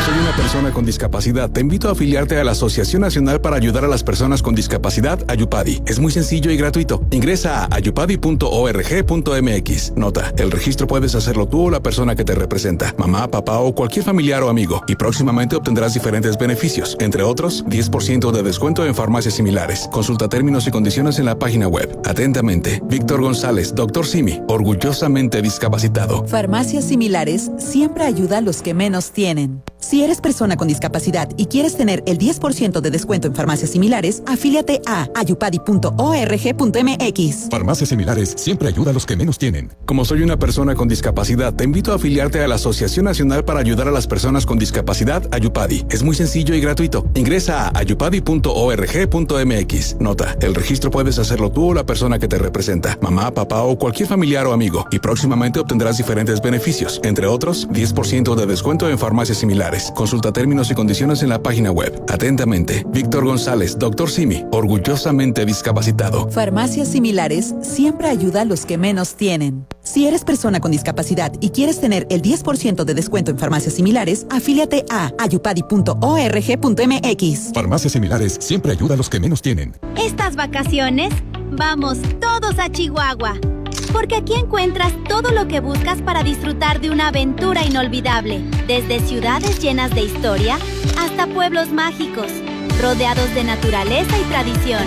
soy una persona con discapacidad, te invito a afiliarte a la Asociación Nacional para Ayudar a las Personas con Discapacidad, Ayupadi. Es muy sencillo y gratuito. Ingresa a ayupadi.org.mx. Nota, el registro puedes hacerlo tú o la persona que te representa, mamá, papá o cualquier familiar o amigo, y próximamente obtendrás diferentes beneficios, entre otros, 10% de descuento en farmacias similares. Consulta términos y condiciones en la página web. Atentamente, Víctor González, Dr. Simi, orgullosamente discapacitado. Farmacias similares siempre ayuda a los que menos tienen. Si eres persona con discapacidad y quieres tener el 10% de descuento en farmacias similares, afíliate a ayupadi.org.mx. Farmacias similares siempre ayuda a los que menos tienen. Como soy una persona con discapacidad, te invito a afiliarte a la Asociación Nacional para Ayudar a las Personas con Discapacidad, Ayupadi. Es muy sencillo y gratuito. Ingresa a ayupadi.org.mx. Nota, el registro puedes hacerlo tú o la persona que te representa, mamá, papá o cualquier familiar o amigo, y próximamente obtendrás diferentes beneficios, entre otros, 10% de descuento en farmacias similares. Consulta términos y condiciones en la página web. Atentamente, Víctor González, Dr. Simi, orgullosamente discapacitado. Farmacias similares siempre ayuda a los que menos tienen. Si eres persona con discapacidad y quieres tener el 10% de descuento en farmacias similares, afíliate a ayupadi.org.mx. Farmacias similares siempre ayuda a los que menos tienen. Estas vacaciones, vamos todos a Chihuahua. Porque aquí encuentras todo lo que buscas para disfrutar de una aventura inolvidable. Desde ciudades llenas de historia hasta pueblos mágicos, rodeados de naturaleza y tradición.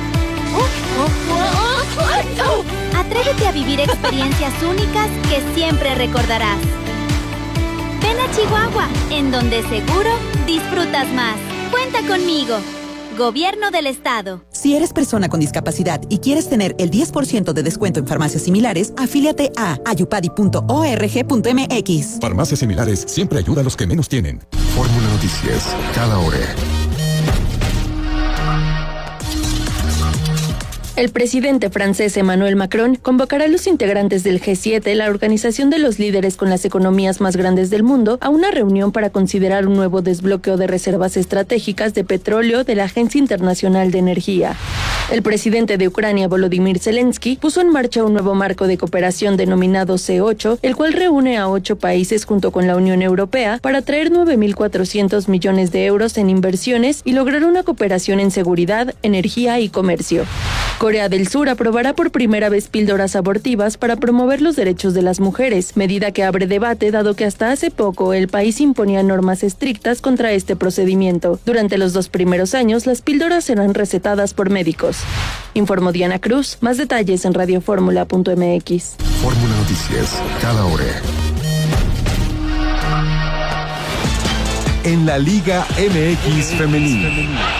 Atrévete a vivir experiencias únicas que siempre recordarás. Ven a Chihuahua, en donde seguro disfrutas más. Cuenta conmigo. Gobierno del Estado. Si eres persona con discapacidad y quieres tener el 10% de descuento en farmacias similares, afíliate a ayupadi.org.mx. Farmacias similares siempre ayuda a los que menos tienen. Fórmula Noticias, cada hora. El presidente francés Emmanuel Macron convocará a los integrantes del G7, la organización de los líderes con las economías más grandes del mundo, a una reunión para considerar un nuevo desbloqueo de reservas estratégicas de petróleo de la Agencia Internacional de Energía. El presidente de Ucrania, Volodymyr Zelensky, puso en marcha un nuevo marco de cooperación denominado C8, el cual reúne a 8 países junto con la Unión Europea para traer 9.400 millones de euros en inversiones y lograr una cooperación en seguridad, energía y comercio. Corea del Sur aprobará por primera vez píldoras abortivas para promover los derechos de las mujeres, medida que abre debate dado que hasta hace poco el país imponía normas estrictas contra este procedimiento. Durante los 2 primeros años, las píldoras serán recetadas por médicos. Informó Diana Cruz. Más detalles en radioformula.mx. Fórmula Noticias, cada hora. En la Liga MX Femenil.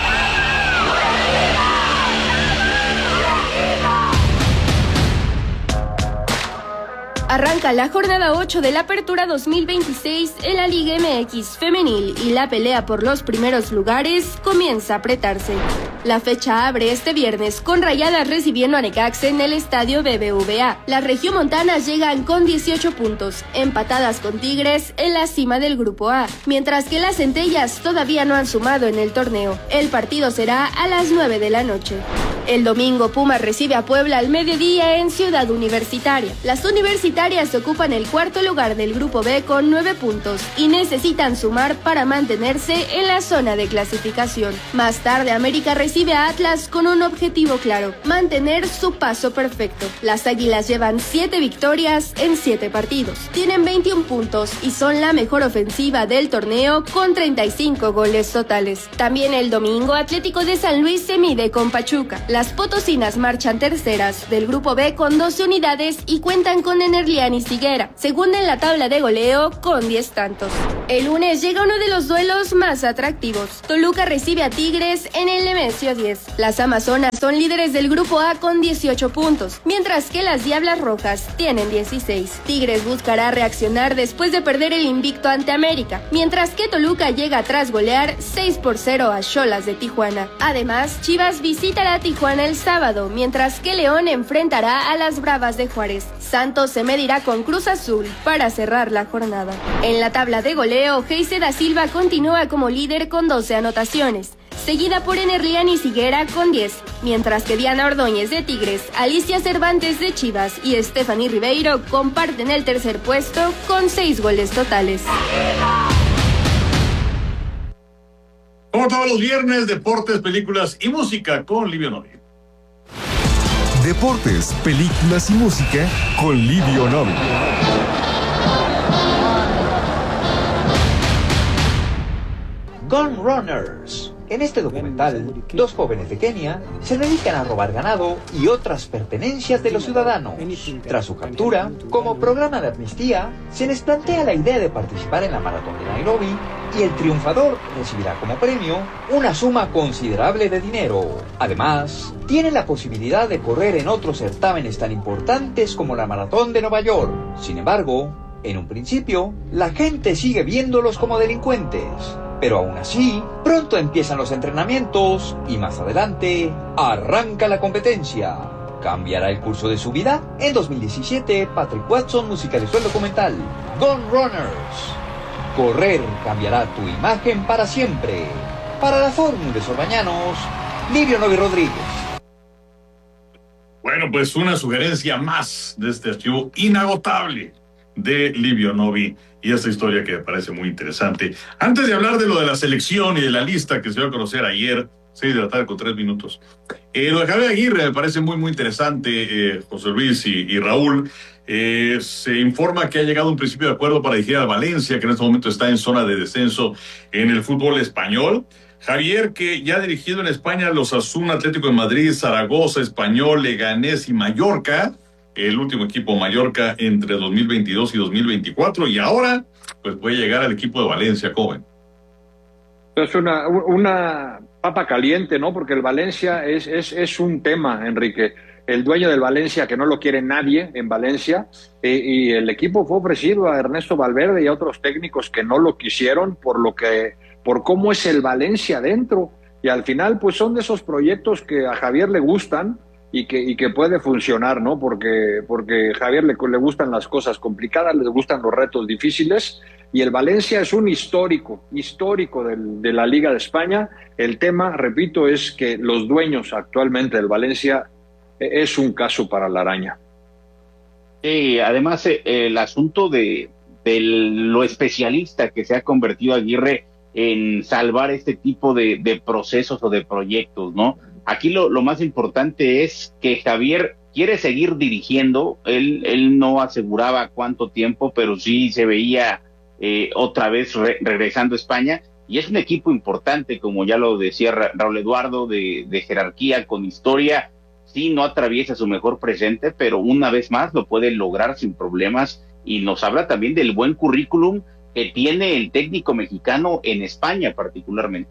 Arranca la jornada 8 de la Apertura 2026 en la Liga MX Femenil y la pelea por los primeros lugares comienza a apretarse. La fecha abre este viernes con Rayadas recibiendo a Necaxa en el estadio BBVA. Las regiomontanas llegan con 18 puntos, empatadas con Tigres en la cima del Grupo A, mientras que las Centellas todavía no han sumado en el torneo. El partido será a las 9 de la noche. El domingo Pumas recibe a Puebla al mediodía en Ciudad Universitaria. Las universitarias ocupan el 4º lugar del Grupo B con 9 puntos y necesitan sumar para mantenerse en la zona de clasificación. Más tarde América recibe a Atlas con un objetivo claro: mantener su paso perfecto. Las Águilas llevan 7 victorias en 7 partidos. Tienen 21 puntos y son la mejor ofensiva del torneo con 35 goles totales. También el domingo Atlético de San Luis se mide con Pachuca. Las potosinas marchan terceras del Grupo B con 12 unidades y cuentan con Enerliani Higuera, segunda en la tabla de goleo con 10 tantos. El lunes llega uno de los duelos más atractivos. Toluca recibe a Tigres en el Nemesio 10. Las Amazonas son líderes del Grupo A con 18 puntos, mientras que las Diablas Rojas tienen 16. Tigres buscará reaccionar después de perder el invicto ante América, mientras que Toluca llega tras golear 6-0 a Xolas de Tijuana. Además, Chivas visitará a Tijuana el sábado, mientras que León enfrentará a las Bravas de Juárez. Santos se medirá con Cruz Azul para cerrar la jornada. En la tabla de goleo, Geise da Silva continúa como líder con 12 anotaciones, seguida por Enerliani Higuera con 10, mientras que Diana Ordóñez de Tigres, Alicia Cervantes de Chivas y Stephanie Ribeiro comparten el tercer puesto con 6 goles totales. Como todos los viernes, deportes, películas y música con Livio Novi. Deportes, películas y música con Livio Novi. Gun Runners. En este documental, 2 jóvenes de Kenia se dedican a robar ganado y otras pertenencias de los ciudadanos. Tras su captura, como programa de amnistía, se les plantea la idea de participar en la maratón de Nairobi y el triunfador recibirá como premio una suma considerable de dinero. Además, tienen la posibilidad de correr en otros certámenes tan importantes como la maratón de Nueva York. Sin embargo, en un principio, la gente sigue viéndolos como delincuentes. Pero aún así, pronto empiezan los entrenamientos y más adelante arranca la competencia. ¿Cambiará el curso de su vida? En 2017, Patrick Watson musicalizó el documental Gun Runners. Correr cambiará tu imagen para siempre. Para la Fórmula de Sorbañanos, Livio Novi Rodríguez. Bueno, pues una sugerencia más de este archivo inagotable de Livio Novi y esta historia que me parece muy interesante. Antes de hablar de lo de la selección y de la lista que se dio a conocer ayer, 6 de la tarde con 3 minutos, lo de Javier Aguirre me parece muy, muy interesante, José Luis y Raúl. Se informa que ha llegado un principio de acuerdo para dirigir al Valencia, que en este momento está en zona de descenso en el fútbol español. Javier, que ya ha dirigido en España los Osasuna, Atlético de Madrid, Zaragoza, Español, Leganés y Mallorca, el último equipo Mallorca entre 2022 y 2024, y ahora pues puede llegar al equipo de Valencia, joven. Es una papa caliente, ¿no? Porque el Valencia es un tema, Enrique. El dueño del Valencia, que no lo quiere nadie en Valencia, y el equipo fue ofrecido a Ernesto Valverde y a otros técnicos que no lo quisieron por cómo es el Valencia dentro. Y al final, pues son de esos proyectos que a Javier le gustan, y que puede funcionar, ¿no? Porque a Javier le gustan las cosas complicadas, le gustan los retos difíciles, y el Valencia es un histórico de la Liga de España. El tema, repito, es que los dueños actualmente del Valencia es un caso para la araña. Además, el asunto de lo especialista que se ha convertido Aguirre en salvar este tipo de procesos o de proyectos, ¿no? Aquí lo más importante es que Javier quiere seguir dirigiendo. Él no aseguraba cuánto tiempo, pero sí se veía otra vez regresando a España. Y es un equipo importante, como ya lo decía Raúl Eduardo, de jerarquía, con historia. Sí, no atraviesa su mejor presente, pero una vez más lo puede lograr sin problemas. Y nos habla también del buen currículum que tiene el técnico mexicano en España particularmente.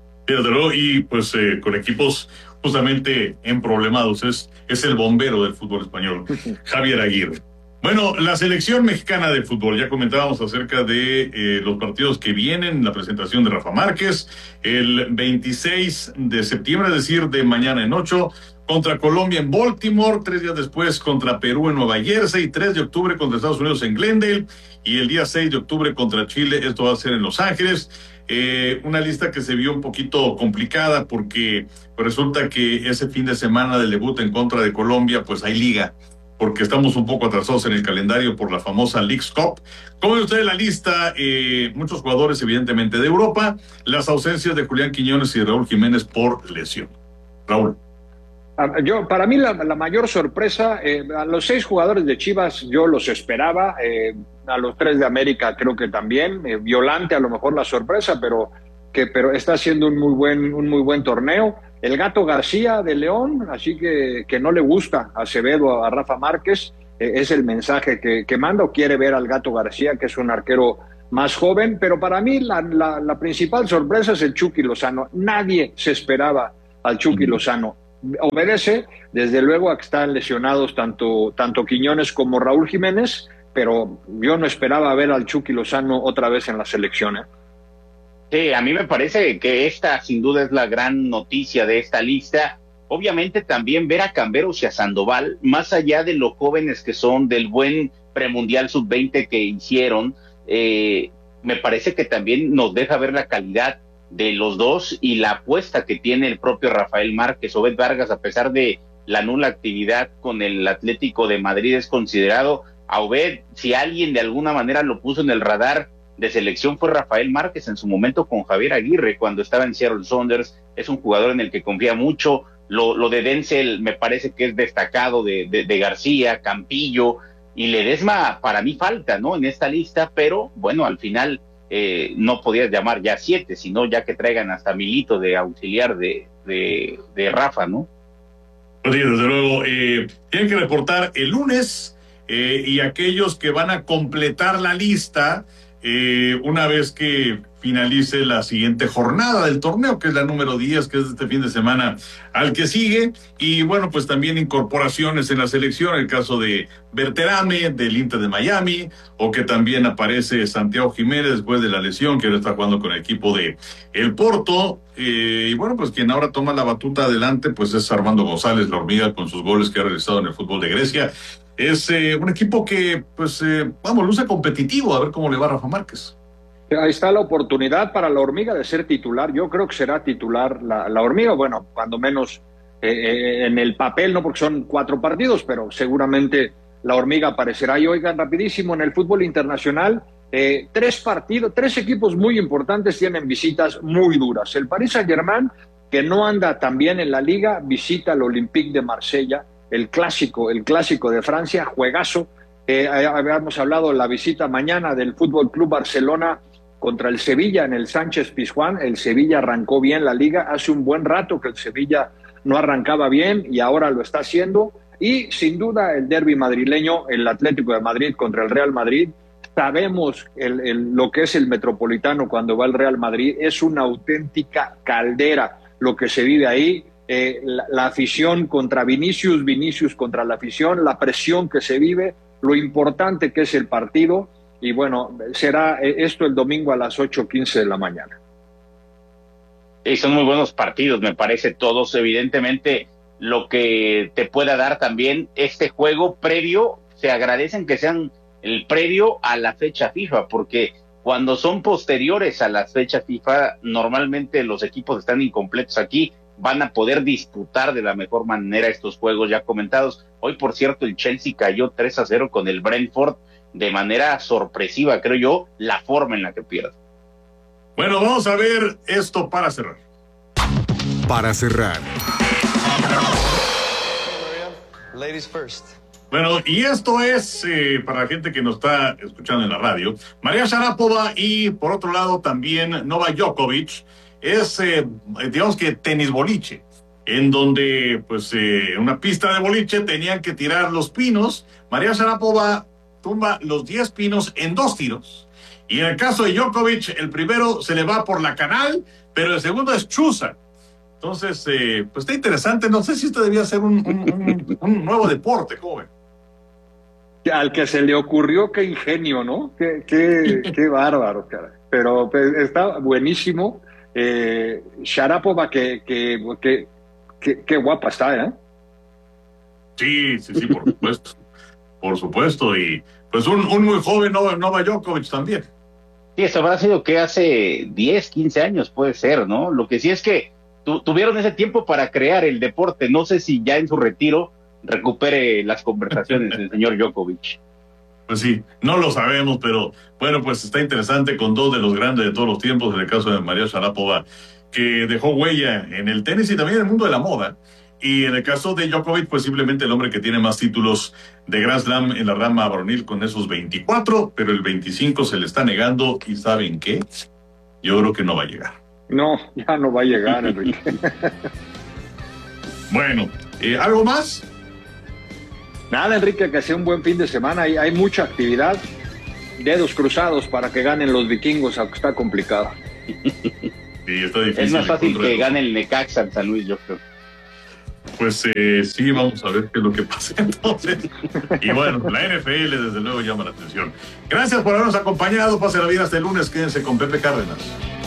Y pues con equipos justamente emproblemados, es el bombero del fútbol español, Javier Aguirre. Bueno, la selección mexicana de fútbol, ya comentábamos acerca de los partidos que vienen, la presentación de Rafa Márquez, el 26 de septiembre, es decir, de mañana en 8, contra Colombia en Baltimore, 3 días después contra Perú en Nueva Jersey, 3 de octubre contra Estados Unidos en Glendale, y el día 6 de octubre contra Chile, esto va a ser en Los Ángeles. Una lista que se vio un poquito complicada porque pues resulta que ese fin de semana del debut en contra de Colombia, pues hay liga, porque estamos un poco atrasados en el calendario por la famosa Leagues Cup. ¿Cómo ve usted la lista? Muchos jugadores evidentemente de Europa, las ausencias de Julián Quiñones y Raúl Jiménez por lesión. Raúl. Para mí la mayor sorpresa, a los 6 jugadores de Chivas yo los esperaba, a los 3 de América creo que también, Violante a lo mejor la sorpresa, pero está haciendo un muy buen torneo. El Gato García de León, así que no le gusta a Acevedo, a Rafa Márquez, es el mensaje que manda, o quiere ver al Gato García, que es un arquero más joven, pero para mí la principal sorpresa es el Chucky Lozano. Nadie se esperaba al Chucky Lozano. Obedece, desde luego, a que están lesionados tanto Quiñones como Raúl Jiménez, pero yo no esperaba ver al Chucky Lozano otra vez en la selección. Sí, a mí me parece que esta sin duda es la gran noticia de esta lista. Obviamente también ver a Camberos y a Sandoval, más allá de lo jóvenes que son, del buen premundial sub-20 que hicieron, me parece que también nos deja ver la calidad de los dos y la apuesta que tiene el propio Rafael Márquez. Obed Vargas, a pesar de la nula actividad con el Atlético de Madrid, es considerado a Obed, si alguien de alguna manera lo puso en el radar de selección fue Rafael Márquez en su momento con Javier Aguirre cuando estaba en Seattle Sounders. Es un jugador en el que confía mucho. Lo de Denzel me parece que es destacado, de García, Campillo y Ledesma para mí falta, ¿no? En esta lista, pero bueno, al final no podías llamar ya 7, sino ya que traigan hasta Milito de auxiliar de Rafa, ¿no? Pues sí, desde luego, tienen que reportar el lunes y aquellos que van a completar la lista una vez que finalice la siguiente jornada del torneo, que es la número 10, que es este fin de semana al que sigue, y bueno, pues también incorporaciones en la selección, el caso de Berterame, del Inter de Miami, o que también aparece Santiago Jiménez después de la lesión, que ahora está jugando con el equipo de el Porto, y bueno, pues quien ahora toma la batuta adelante, pues es Armando González, la hormiga, con sus goles que ha realizado en el fútbol de Grecia. Es un equipo que, pues, luce competitivo, a ver cómo le va a Rafa Márquez. Ahí está la oportunidad para la hormiga de ser titular. Yo creo que será titular la hormiga, bueno, cuando menos en el papel, no porque son 4 partidos, pero seguramente la hormiga aparecerá. Y oigan, rapidísimo, en el fútbol internacional, 3 equipos muy importantes tienen visitas muy duras. El Paris Saint-Germain, que no anda tan bien en la liga, visita al Olympique de Marsella, el clásico de Francia, juegazo. Habíamos hablado de la visita mañana del Fútbol Club Barcelona contra el Sevilla en el Sánchez Pizjuán. El Sevilla arrancó bien la liga, hace un buen rato que el Sevilla no arrancaba bien y ahora lo está haciendo. Y sin duda el derbi madrileño, el Atlético de Madrid contra el Real Madrid. Sabemos lo que es el Metropolitano cuando va el Real Madrid, es una auténtica caldera lo que se vive ahí. La afición contra Vinicius contra la afición, la presión que se vive, lo importante que es el partido. Y bueno, será esto el domingo a las 8:15 de la mañana. Y son muy buenos partidos, me parece, todos. Evidentemente, lo que te pueda dar también este juego previo, se agradecen que sean el previo a la fecha FIFA, porque cuando son posteriores a las fechas FIFA, normalmente los equipos están incompletos aquí, van a poder disputar de la mejor manera estos juegos ya comentados. Hoy, por cierto, el Chelsea cayó 3-0 con el Brentford, de manera sorpresiva, creo yo, la forma en la que pierde. Bueno, vamos a ver esto para cerrar. Para cerrar. Ladies first. Bueno, y esto es para la gente que nos está escuchando en la radio. María Sharapova y, por otro lado, también Novak Djokovic. Es, digamos que tenis boliche, en donde, pues, en una pista de boliche tenían que tirar los pinos. María Sharapova tumba los 10 pinos en 2 tiros. Y en el caso de Djokovic, el primero se le va por la canal, pero el segundo es chuza. Entonces, pues está interesante. No sé si esto debía ser un nuevo deporte, ¿cómo ven? Al que se le ocurrió, qué ingenio, ¿no? Qué bárbaro, cara. Pero pues, está buenísimo. Sharapova, qué guapa está, ¿eh? Sí, por supuesto. Por supuesto, y pues un muy joven Novak Djokovic también. Sí, eso habrá sido que hace 10, 15 años puede ser, ¿no? Lo que sí es que tuvieron ese tiempo para crear el deporte. No sé si ya en su retiro recupere las conversaciones del señor Djokovic. Pues sí, no lo sabemos, pero bueno, pues está interesante con 2 de los grandes de todos los tiempos, en el caso de María Sharapova, que dejó huella en el tenis y también en el mundo de la moda. Y en el caso de Djokovic, pues simplemente el hombre que tiene más títulos de Grand Slam en la rama varonil con esos 24, pero el 25 se le está negando. ¿Y saben qué? Yo creo que no va a llegar. No, ya no va a llegar, Enrique. Bueno, ¿algo más? Nada, Enrique, que sea un buen fin de semana. Hay mucha actividad. Dedos cruzados para que ganen los vikingos, aunque está complicado. Sí, está difícil. Es más fácil que gane el Necaxa en San Luis, yo creo. Pues sí, vamos a ver qué es lo que pasa entonces. Y bueno, la NFL desde luego llama la atención. Gracias por habernos acompañado. Pase la vida hasta el lunes. Quédense con Pepe Cárdenas.